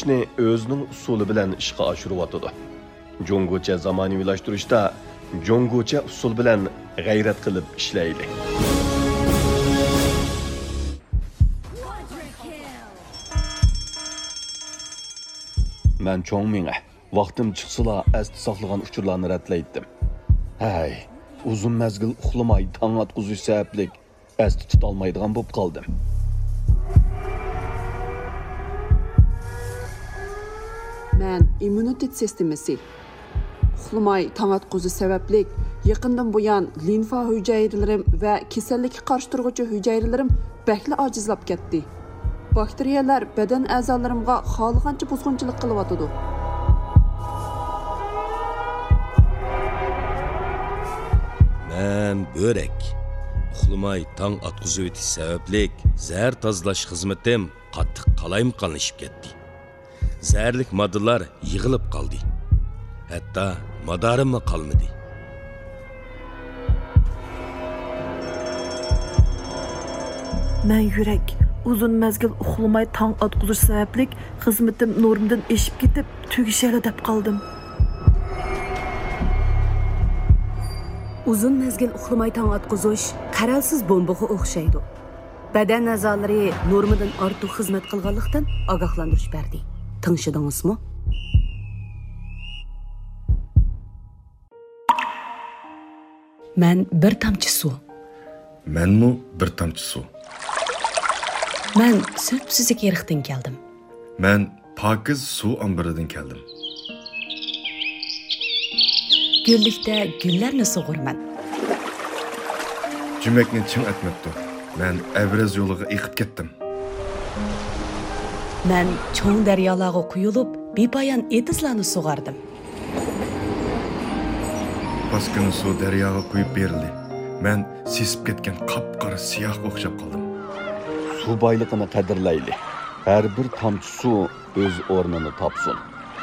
ishni o'zining usuli bilan ishga oshiryotdi. Jongocha zamonaviylashtirishda jongocha usul bilan g'ayrat qilib ishlaydi. Men cho'ng menga vaqtim chiqsala asti saqlagan uchurlarni ratlaydim. Hay, uzun mezgil uxlamay tong atquzish sababli asti tutolmaydigan bo'lib qoldim. Men immunitet sistemasi uxlamay tong atquzish sababli yaqindan buyon limfa hujayralarim va kasallikka qarshi turuvchi hujayralarim bakli ojizlab ketdi. Bakteriyalar badan a'zolarimga xohlagancha buzg'unchilik qilyotdi. Men börek. Uxlamay tong atquzish o'tish sababli zahar tozalash xizmatim qattiq qalayimqonlashib ketdi. Zərlik moddalar yığılıb qaldı. Hətta madarim qalmadı. Mən yürək uzun məzgil uxlamay tong atquzish sababli xizmatim normdan eşib ketib tugishali deb qaldım. Uzun mezgil uxlamay tong atquzish qaralsiz bombaga o'xshaydi. Badan a'zolari normadan ortiq xizmat qilganlikdan ogohlantirish berdi. Tanışdыңызmı? Ben bir tamçı su. Menmi bir tamçı su. Ben söpsüzlük yerikten geldim. Ben pakiz su ambiridan keldim. Güllikte güllerni soğurman. Cümlekni çın etmepti. Ben Evraz yoluga eqib ketdim. Ben çoğun deryalarga quyulup bepayan etizlarni soğardım. Baskını su deryaga quyup berildi. Ben sesip ketken qapqara siyah o'xshab qoldim. Su boyligini qadrlayli. Har bir tomchi suv o'z o'rnini topsin.